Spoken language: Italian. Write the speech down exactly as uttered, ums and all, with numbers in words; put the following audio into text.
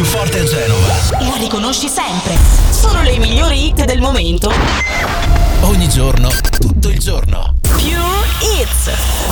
più forte a Genova. La riconosci sempre. Sono le migliori hit del momento. Ogni giorno, tutto il giorno. Più hits.